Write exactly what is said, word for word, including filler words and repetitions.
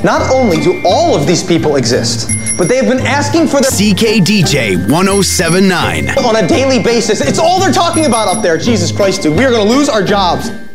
Not only do all of these people exist, but they have been asking for their C K D J one oh seven point nine on a daily basis. It's all they're talking about up there. Jesus Christ, dude. We are going to lose our jobs.